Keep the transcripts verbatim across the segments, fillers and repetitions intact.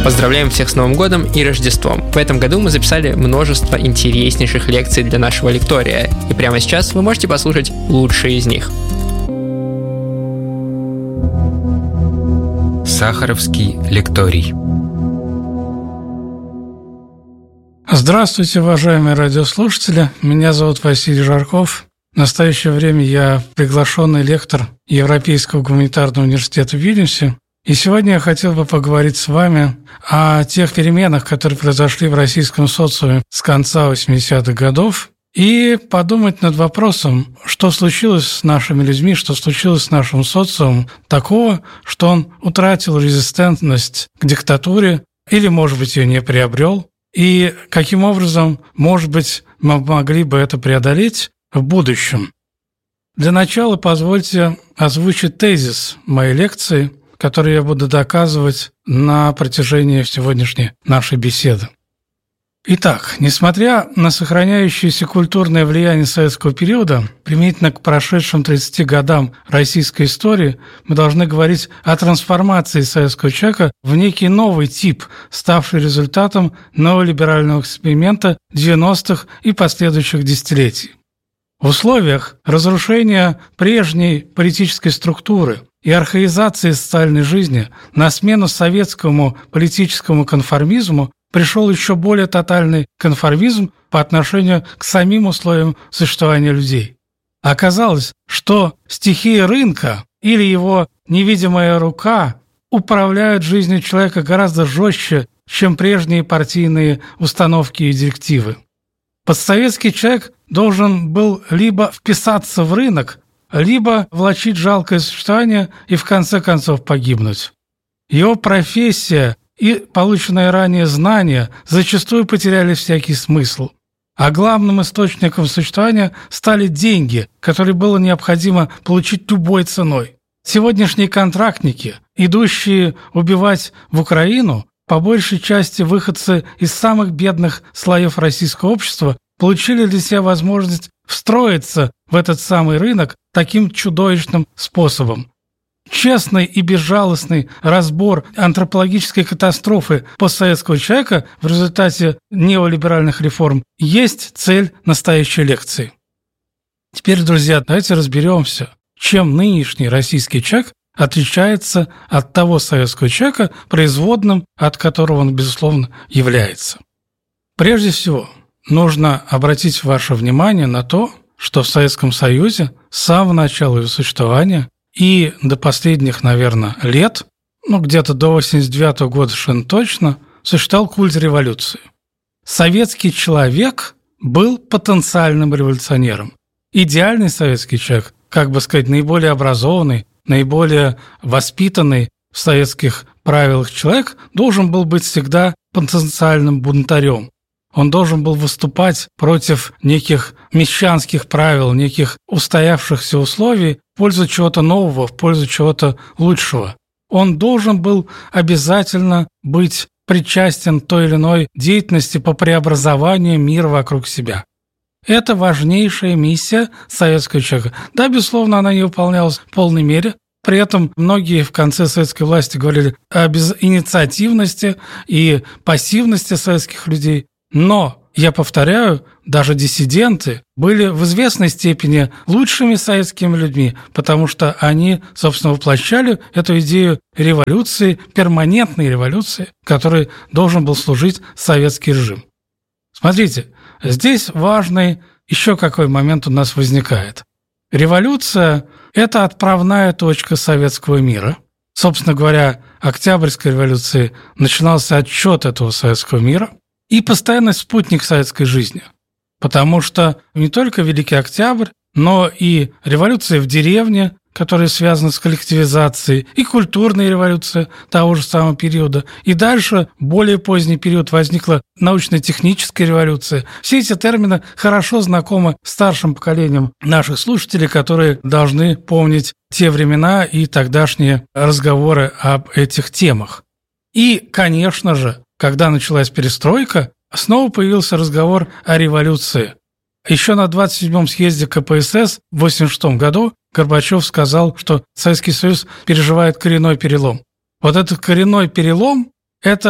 Поздравляем всех с Новым годом и Рождеством! В этом году мы записали множество интереснейших лекций для нашего лектория, и прямо сейчас вы можете послушать лучшие из них. Сахаровский лекторий. Здравствуйте, уважаемые радиослушатели. Меня зовут Василий Жарков. В настоящее время я приглашенный лектор Европейского гуманитарного университета в Вильнюсе. И сегодня я хотел бы поговорить с вами о тех переменах, которые произошли в российском социуме с конца восьмидесятых годов, и подумать над вопросом, что случилось с нашими людьми, что случилось с нашим социумом такого, что он утратил резистентность к диктатуре или, может быть, ее не приобрел, и каким образом, может быть, мы могли бы это преодолеть в будущем. Для начала позвольте озвучить тезис моей лекции, который я буду доказывать на протяжении сегодняшней нашей беседы. Итак, несмотря на сохраняющееся культурное влияние советского периода, применительно к прошедшим тридцати годам российской истории, мы должны говорить о трансформации советского человека в некий новый тип, ставший результатом неолиберального эксперимента девяностых и последующих десятилетий. В условиях разрушения прежней политической структуры и архаизации социальной жизни на смену советскому политическому конформизму пришел еще более тотальный конформизм по отношению к самим условиям существования людей. Оказалось, что стихия рынка или его невидимая рука управляют жизнью человека гораздо жестче, чем прежние партийные установки и директивы. Постсоветский человек должен был либо вписаться в рынок, либо влачить жалкое существование и в конце концов погибнуть. Его профессия и полученные ранее знания зачастую потеряли всякий смысл. А главным источником существования стали деньги, которые было необходимо получить любой ценой. Сегодняшние контрактники, идущие убивать в Украину, по большей части выходцы из самых бедных слоев российского общества, получили для себя возможность встроиться в этот самый рынок таким чудовищным способом. Честный и безжалостный разбор антропологической катастрофы постсоветского человека в результате неолиберальных реформ есть цель настоящей лекции. Теперь, друзья, давайте разберемся, чем нынешний российский человек отличается от того советского человека, производным от которого он, безусловно, является. Прежде всего, нужно обратить ваше внимание на то, что в Советском Союзе с самого начала его существования и до последних, наверное, лет, ну, где-то до восемьдесят девятого года совершенно точно, существовал культ революции. Советский человек был потенциальным революционером. Идеальный советский человек, как бы сказать, наиболее образованный, наиболее воспитанный в советских правилах человек, должен был быть всегда потенциальным бунтарем. Он должен был выступать против неких мещанских правил, неких устоявшихся условий в пользу чего-то нового, в пользу чего-то лучшего. Он должен был обязательно быть причастен к той или иной деятельности по преобразованию мира вокруг себя. Это важнейшая миссия советского человека. Да, безусловно, она не выполнялась в полной мере. При этом многие в конце советской власти говорили о безинициативности и пассивности советских людей. Но, я повторяю, даже диссиденты были в известной степени лучшими советскими людьми, потому что они, собственно, воплощали эту идею революции, перманентной революции, которой должен был служить советский режим. Смотрите, здесь важный еще какой момент у нас возникает. Революция – это отправная точка советского мира. Собственно говоря, Октябрьской революции начинался отсчет этого советского мира и постоянный спутник советской жизни. Потому что не только Великий Октябрь, но и революция в деревне, которая связана с коллективизацией, и культурная революция того же самого периода. И дальше, более поздний период, возникла научно-техническая революция. Все эти термины хорошо знакомы старшим поколениям наших слушателей, которые должны помнить те времена и тогдашние разговоры об этих темах. И, конечно же, когда началась перестройка, снова появился разговор о революции. Еще на двадцать седьмом съезде ка пэ эс эс в восемьдесят шестом году Горбачев сказал, что Советский Союз переживает коренной перелом. Вот этот коренной перелом – это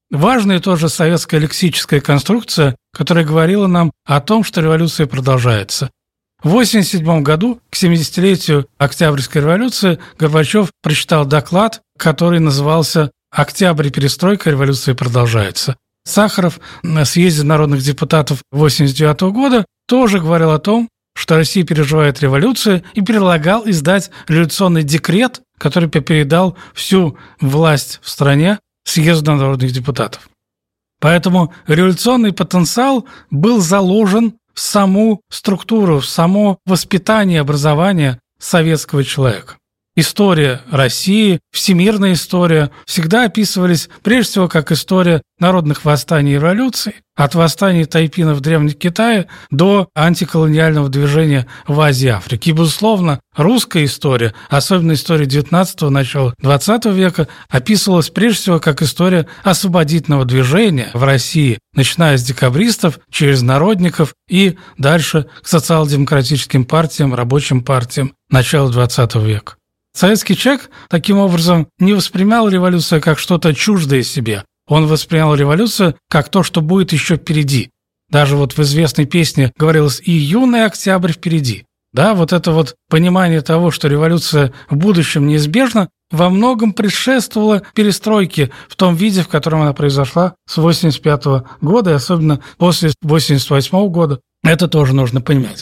важная тоже советская лексическая конструкция, которая говорила нам о том, что революция продолжается. В восемьдесят седьмом году, к семидесятилетию Октябрьской революции, Горбачев прочитал доклад, который назывался «Октябрь и перестройка, революция продолжается». Сахаров на съезде народных депутатов восемьдесят девятого года тоже говорил о том, что Россия переживает революцию, и предлагал издать революционный декрет, который передал всю власть в стране съезду народных депутатов. Поэтому революционный потенциал был заложен в саму структуру, в само воспитание, образование советского человека. История России, всемирная история всегда описывались прежде всего как история народных восстаний и революций, от восстаний тайпинов в Древнем Китае до антиколониального движения в Азии и Африке. И, безусловно, русская история, особенно история девятнадцатого, начала двадцатого века, описывалась прежде всего как история освободительного движения в России, начиная с декабристов, через народников и дальше к социал-демократическим партиям, рабочим партиям начала двадцатого века. Советский человек, таким образом, не воспринимал революцию как что-то чуждое себе. Он воспринял революцию как то, что будет еще впереди. Даже вот в известной песне говорилось «И юный октябрь впереди». Да, вот это вот понимание того, что революция в будущем неизбежна, во многом предшествовала перестройке в том виде, в котором она произошла с восемьдесят пятого года, и особенно после восемьдесят восьмого года. Это тоже нужно понимать.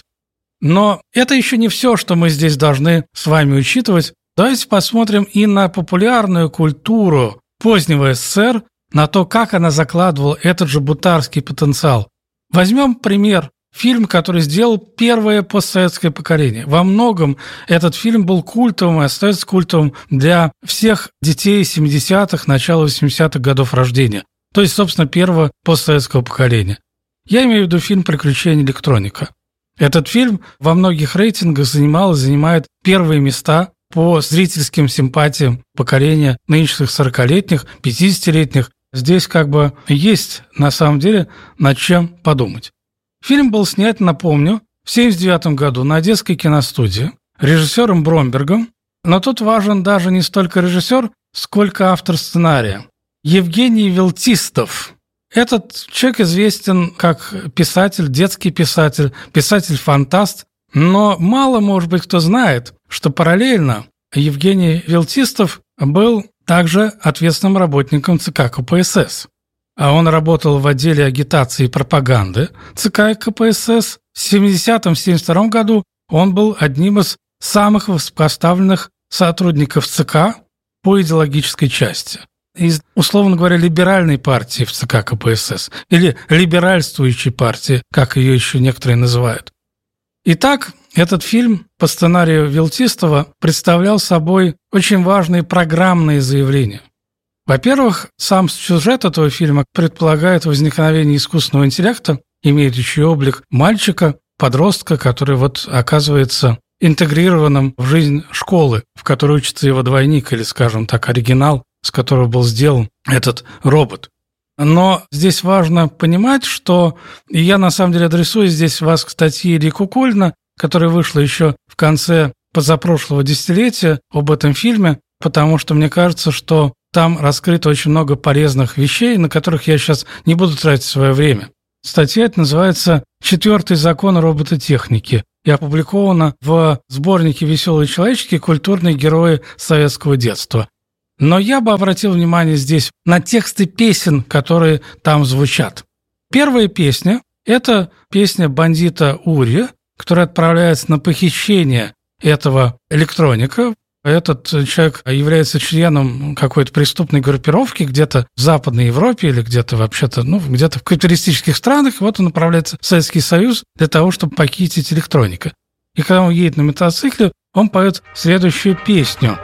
Но это еще не все, что мы здесь должны с вами учитывать. Давайте посмотрим и на популярную культуру позднего СССР, на то, как она закладывала этот же бунтарский потенциал. Возьмем пример. Фильм, который сделал первое постсоветское поколение. Во многом этот фильм был культовым и остается культовым для всех детей семидесятых, начала восьмидесятых годов рождения. То есть, собственно, первого постсоветского поколения. Я имею в виду фильм «Приключения электроника». Этот фильм во многих рейтингах занимал и занимает первые места по зрительским симпатиям поколения нынешних сорокалетних, пятидесятилетних. Здесь как бы есть, на самом деле, над чем подумать. Фильм был снят, напомню, в семьдесят девятом году на Одесской киностудии режиссером Бромбергом, но тут важен даже не столько режиссер, сколько автор сценария. Евгений Велтистов. Этот человек известен как писатель, детский писатель, писатель-фантаст, но мало, может быть, кто знает, что параллельно Евгений Велтистов был также ответственным работником ЦК КПСС. А он работал в отделе агитации и пропаганды ЦК КПСС. В семидесятом — семьдесят втором году он был одним из самых высокопоставленных сотрудников ЦК по идеологической части. Из, условно говоря, либеральной партии в ЦК КПСС или либеральствующей партии, как ее еще некоторые называют. Итак, этот фильм по сценарию Велтистова представлял собой очень важные программные заявления. Во-первых, сам сюжет этого фильма предполагает возникновение искусственного интеллекта, имеющий облик мальчика, подростка, который вот оказывается интегрированным в жизнь школы, в которой учится его двойник или, скажем так, оригинал, с которого был сделан этот робот. Но здесь важно понимать, что, и я на самом деле адресую здесь вас к статье Ильи Кукулина, которая вышла еще в конце позапрошлого десятилетия об этом фильме, потому что мне кажется, что там раскрыто очень много полезных вещей, на которых я сейчас не буду тратить свое время. Статья эта называется «Четвертый закон робототехники» и опубликована в сборнике «Веселые человечки. Культурные герои советского детства». Но я бы обратил внимание здесь на тексты песен, которые там звучат. Первая песня – это песня бандита Ури, который отправляется на похищение этого электроника. Этот человек является членом какой-то преступной группировки где-то в Западной Европе или где-то вообще-то, ну, где-то в капиталистических странах. Вот он направляется в Советский Союз для того, чтобы похитить электроника. И когда он едет на мотоцикле, он поет следующую песню.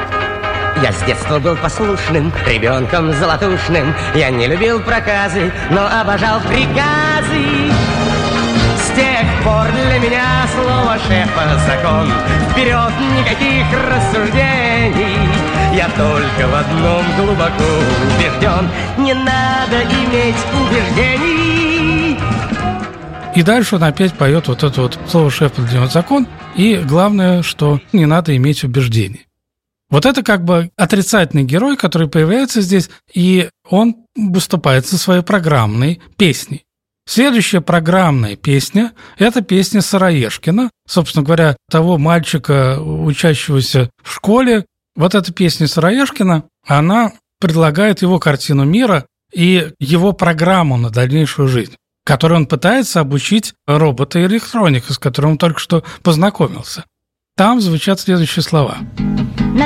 Я с детства был послушным, ребенком золотушным. Я не любил проказы, но обожал приказы. С тех пор для меня слово шефа закон. Вперед, никаких рассуждений. Я только в одном глубоко убежден. Не надо иметь убеждений. И дальше он опять поет вот это вот слово шефа для него закон. И главное, что не надо иметь убеждений. Вот это как бы отрицательный герой, который появляется здесь, и он выступает со своей программной песней. Следующая программная песня – это песня Сыроежкина, собственно говоря, того мальчика, учащегося в школе. Вот эта песня Сыроежкина, она предлагает его картину мира и его программу на дальнейшую жизнь, которой он пытается обучить робота и электроника, с которым он только что познакомился. Там звучат следующие слова.